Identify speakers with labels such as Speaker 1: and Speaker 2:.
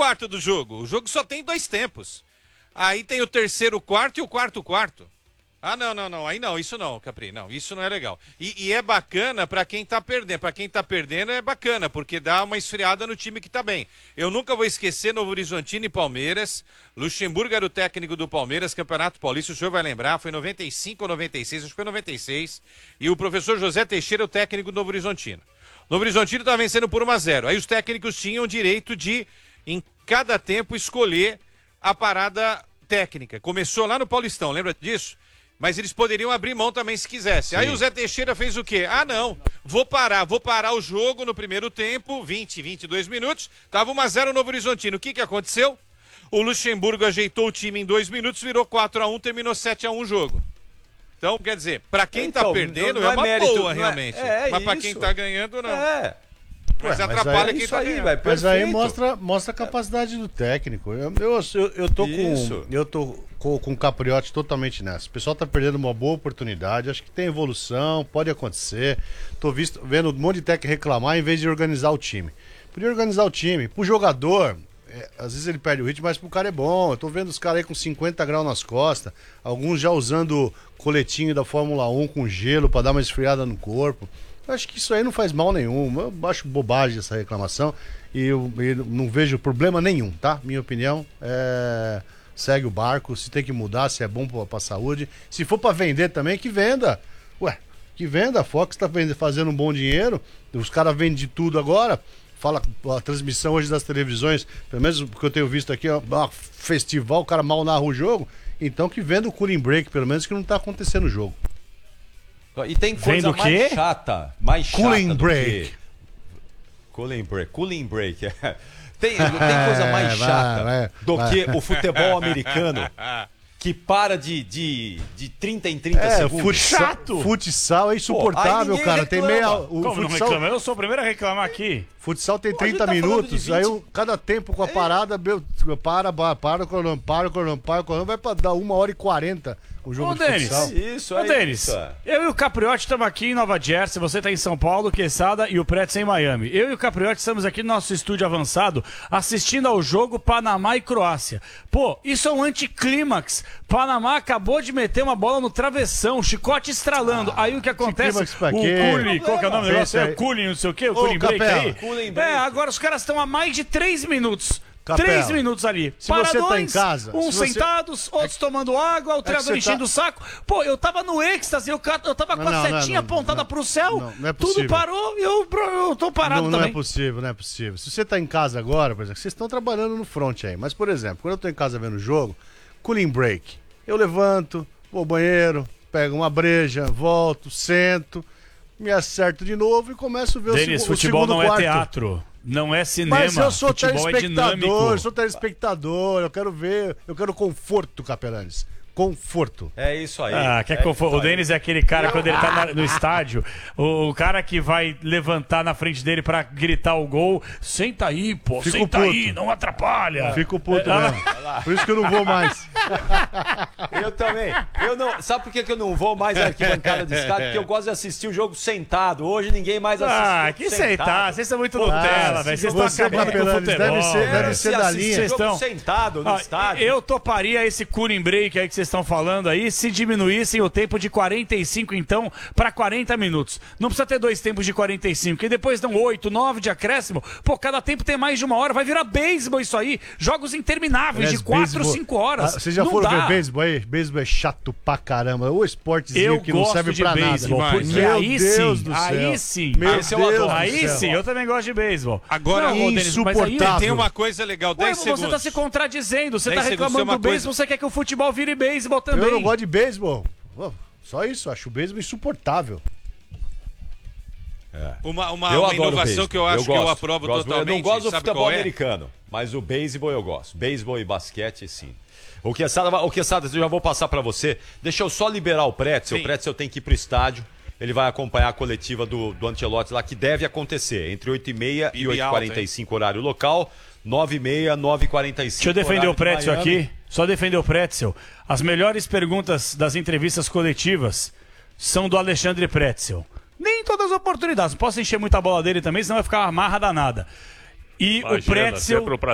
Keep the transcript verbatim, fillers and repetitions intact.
Speaker 1: quarto do jogo. O jogo só tem dois tempos. Aí tem o terceiro quarto e o quarto quarto. Ah, não, não, não. Aí não, isso não, Capri. Não, isso não é legal. E, e é bacana pra quem tá perdendo. Pra quem tá perdendo é bacana, porque dá uma esfriada no time que tá bem. Eu nunca vou esquecer Novo Horizontino e Palmeiras. Luxemburgo era o técnico do Palmeiras, Campeonato Paulista, o senhor vai lembrar, foi em noventa e cinco ou noventa e seis, acho que foi noventa e seis. E o professor José Teixeira é o técnico do Novo Horizontino. Novo Horizontino tá vencendo por um a zero. Aí os técnicos tinham o direito de, em cada tempo, escolher a parada técnica. Começou lá no Paulistão, lembra disso? Mas eles poderiam abrir mão também se quisesse. Aí o Zé Teixeira fez o quê? Ah, não, vou parar, vou parar o jogo no primeiro tempo, vinte, vinte e dois minutos, tava um a zero Novo Horizontino. O que que aconteceu? O Luxemburgo ajeitou o time em dois minutos, virou quatro a um, terminou sete a um o jogo. Então, quer dizer, pra quem então, tá perdendo
Speaker 2: não, não
Speaker 1: é uma
Speaker 2: mérito,
Speaker 1: boa,
Speaker 2: é,
Speaker 1: realmente.
Speaker 2: é, é
Speaker 1: mas pra
Speaker 2: isso.
Speaker 1: quem tá ganhando, não.
Speaker 2: É.
Speaker 1: Mas
Speaker 3: Ué,
Speaker 1: atrapalha
Speaker 3: mas
Speaker 1: quem tá
Speaker 2: aí,
Speaker 1: ganhando.
Speaker 2: véio,
Speaker 3: Mas aí
Speaker 2: perfeito.
Speaker 3: mostra, mostra a capacidade do técnico. Eu, eu, eu, eu tô
Speaker 2: Isso.
Speaker 3: com. Eu tô com, com o Capriotti totalmente nessa. O pessoal tá perdendo uma boa oportunidade. Acho que tem evolução, pode acontecer. Tô visto, vendo um monte de técnico reclamar em vez de organizar o time. Podia organizar o time. Pro jogador, é, às vezes ele perde o ritmo, mas pro cara é bom. Eu tô vendo os caras aí com cinquenta graus nas costas, alguns já usando coletinho da Fórmula um com gelo pra dar uma esfriada no corpo. Eu acho que isso aí não faz mal nenhum. Eu acho bobagem essa reclamação e eu, eu não vejo problema nenhum, tá? Minha opinião é... segue o barco, se tem que mudar, se é bom pra, pra saúde. Se for pra vender também, que venda. Ué, que venda. A Fox tá vende, fazendo um bom dinheiro. Os caras vendem de tudo agora. Fala a transmissão hoje das televisões, pelo menos porque eu tenho visto aqui, ó, um festival, o cara mal narra o jogo. Então que venda o cooling break, pelo menos, que não tá acontecendo no jogo.
Speaker 2: E tem coisa mais chata, mais chata
Speaker 3: Cooling
Speaker 2: do
Speaker 3: break.
Speaker 2: que... Cooling break. Cooling break. tem, tem coisa mais
Speaker 3: É, vai,
Speaker 2: chata
Speaker 3: vai,
Speaker 2: do
Speaker 3: vai.
Speaker 2: que o futebol americano que para de, de, de trinta em trinta
Speaker 3: É,
Speaker 2: segundos.
Speaker 3: futsal,
Speaker 4: Chato.
Speaker 3: futsal é insuportável,
Speaker 2: Pô, aí
Speaker 3: cara.
Speaker 2: ninguém
Speaker 3: Tem meia.
Speaker 2: reclama.
Speaker 3: O
Speaker 4: Como não
Speaker 3: futsal,
Speaker 4: reclama? Eu sou o primeiro a reclamar aqui.
Speaker 3: futsal tem
Speaker 2: Pô, a gente
Speaker 3: trinta
Speaker 2: tá falando
Speaker 3: minutos,
Speaker 2: de vinte.
Speaker 3: aí o- cada tempo com a parada, meu, para, para, para o cronômetro, para o cronômetro, para o cronômetro, vai pra dar uma hora e quarenta o jogo
Speaker 4: Ô,
Speaker 3: de
Speaker 4: Denis.
Speaker 3: futsal.
Speaker 2: Isso,
Speaker 4: Ô,
Speaker 2: aí.
Speaker 4: Denis,
Speaker 2: isso.
Speaker 4: eu e o Capriotti estamos aqui em Nova Jersey, você está em São Paulo, Quesada e o Pretz em Miami. Eu e o Capriotti estamos aqui no nosso estúdio avançado assistindo ao jogo Panamá e Croácia. Pô, isso é um anticlímax. Panamá acabou de meter uma bola no travessão, chicote estralando.
Speaker 3: Ah,
Speaker 4: aí o que acontece?
Speaker 3: anticlímax pra
Speaker 4: O
Speaker 3: quê?
Speaker 4: cooling, qual que é o nome do negócio? É o cooling, não sei o quê, o
Speaker 3: Ô,
Speaker 4: cooling break
Speaker 3: Capela.
Speaker 4: aí.
Speaker 2: Cooling break.
Speaker 4: É, agora os caras estão há mais de três minutos.
Speaker 3: Capela,
Speaker 4: Três minutos ali.
Speaker 3: se você tá em casa,
Speaker 4: uns
Speaker 3: se você-
Speaker 4: sentados, outros tomando água, o treinador
Speaker 3: você
Speaker 4: enchendo
Speaker 3: tá-
Speaker 4: o saco. Pô, eu tava no êxtase, eu, ca- eu tava com
Speaker 3: Não,
Speaker 4: a
Speaker 3: não, não,
Speaker 4: setinha
Speaker 3: não,
Speaker 4: apontada
Speaker 3: não,
Speaker 4: pro céu,
Speaker 3: não, não é
Speaker 4: tudo
Speaker 3: possível.
Speaker 4: parou e eu, eu tô parado
Speaker 3: Não, não
Speaker 4: também.
Speaker 3: é possível, não é possível. Se você tá em casa agora, por exemplo, vocês estão trabalhando no front aí. Mas, por exemplo, quando eu tô em casa vendo o jogo, cooling break. Eu levanto, vou ao banheiro, pego uma breja, volto, sento, me acerto de novo e começo a ver
Speaker 4: Denis,
Speaker 3: o, seg o
Speaker 4: futebol
Speaker 3: segundo
Speaker 4: não é
Speaker 3: quarto.
Speaker 4: teatro, não é cinema,
Speaker 3: Mas eu sou
Speaker 4: futebol é dinâmico.
Speaker 3: telespectador, eu sou telespectador, eu quero ver, eu quero conforto, Capelanes. Conforto.
Speaker 2: É isso aí.
Speaker 4: Ah, quer
Speaker 2: é
Speaker 4: que eu for...
Speaker 2: isso
Speaker 4: O
Speaker 2: aí.
Speaker 4: Denis é aquele cara, quando ele tá na- no estádio, o, o cara que vai levantar na frente dele pra gritar o gol, senta aí, pô,
Speaker 3: Fico
Speaker 4: senta
Speaker 3: puto.
Speaker 4: aí, não atrapalha.
Speaker 3: Fico puto
Speaker 4: É,
Speaker 3: mesmo. Por isso que eu não vou mais.
Speaker 2: Eu também. Eu não, sabe por que que eu não vou mais à arquibancada de estádio? Porque eu gosto de assistir o jogo sentado. Hoje ninguém mais assiste.
Speaker 4: Ah,
Speaker 2: jogo
Speaker 4: que
Speaker 2: sentado.
Speaker 4: sentar, vocês são muito Nutella,
Speaker 3: Ah,
Speaker 4: velho,
Speaker 3: se
Speaker 4: vocês estão
Speaker 3: você,
Speaker 4: acabando com o
Speaker 3: Capelanes,
Speaker 4: futebol.
Speaker 3: deve ser- deve
Speaker 2: É,
Speaker 3: ser
Speaker 2: se
Speaker 3: da
Speaker 2: assiste
Speaker 3: linha.
Speaker 2: jogo
Speaker 4: Estão-
Speaker 2: sentado no
Speaker 4: Ah,
Speaker 2: estádio.
Speaker 4: eu toparia esse cooling break aí que vocês estão falando aí se diminuíssem o tempo de quarenta e cinco, então, para quarenta minutos. Não precisa ter dois tempos de quarenta e cinco, e depois dão oito, nove de acréscimo. Pô, cada tempo tem mais de uma hora, vai virar beisebol isso aí. Jogos intermináveis,
Speaker 3: Aliás,
Speaker 4: de quatro,
Speaker 3: beisebol-
Speaker 4: cinco horas.
Speaker 3: Ah, vocês já
Speaker 4: Não
Speaker 3: foram
Speaker 4: dá.
Speaker 3: ver beisebol aí? Beisebol é chato pra caramba. O esportezinho
Speaker 4: Eu
Speaker 3: que não
Speaker 4: gosto
Speaker 3: serve
Speaker 4: de
Speaker 3: pra
Speaker 4: beisebol,
Speaker 3: nada.
Speaker 4: porque
Speaker 3: Meu
Speaker 4: aí
Speaker 3: Deus
Speaker 4: sim,
Speaker 3: do céu.
Speaker 4: aí sim.
Speaker 3: Meu
Speaker 2: Esse eu adoro.
Speaker 3: Deus do
Speaker 4: Aí
Speaker 3: céu.
Speaker 4: sim, eu também gosto de beisebol.
Speaker 1: Agora,
Speaker 4: Não, ô, Denis, mas aí-
Speaker 3: insuportável.
Speaker 1: Tem uma coisa legal,
Speaker 4: Ué,
Speaker 1: dez
Speaker 4: você
Speaker 1: segundos.
Speaker 4: tá se contradizendo, você
Speaker 1: dez
Speaker 4: tá
Speaker 1: segundos,
Speaker 4: reclamando
Speaker 1: tem uma
Speaker 4: do
Speaker 1: coisa-
Speaker 4: beisebol, você quer que o futebol vire beisebol também.
Speaker 3: Eu não gosto de beisebol. Pô, só isso, acho o beisebol insuportável.
Speaker 1: Uma, uma,
Speaker 2: Eu
Speaker 1: uma
Speaker 2: adoro
Speaker 1: inovação
Speaker 2: beisebol.
Speaker 1: que eu acho que eu
Speaker 2: gosto.
Speaker 1: aprovo
Speaker 2: Gosto.
Speaker 1: totalmente.
Speaker 2: Eu não gosto do
Speaker 1: sabe
Speaker 2: futebol
Speaker 1: qual é?
Speaker 2: americano, mas o beisebol eu gosto. Beisebol e basquete, sim. O Quesada, o Quesada, eu já vou passar pra você. Deixa eu só liberar o Pretzel. O
Speaker 1: Sim.
Speaker 2: Pretzel tem que ir pro estádio. Ele vai acompanhar a coletiva do, do Ancelotti lá, que deve acontecer entre oito e meia e
Speaker 1: Bibi
Speaker 2: oito e quarenta e cinco horário local, nove e meia, nove e quarenta e cinco.
Speaker 4: Deixa eu defender
Speaker 2: horário
Speaker 4: o
Speaker 2: de
Speaker 4: Pretzel
Speaker 2: Miami.
Speaker 4: aqui. Só defender o Pretzel. As melhores perguntas das entrevistas coletivas são do Alexandre Pretzel. Nem em todas as oportunidades. Não posso encher muita bola dele também, senão vai ficar uma marra danada. E
Speaker 5: Imagina,
Speaker 4: o Pretzel...
Speaker 5: se é pro